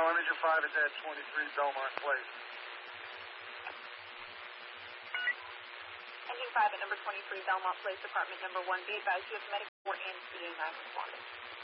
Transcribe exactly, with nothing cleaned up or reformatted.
Imaging five is at twenty-three Belmont Place. Imaging five at number twenty-three Belmont Place, apartment number one. Be advised you have medical and C A nine responders.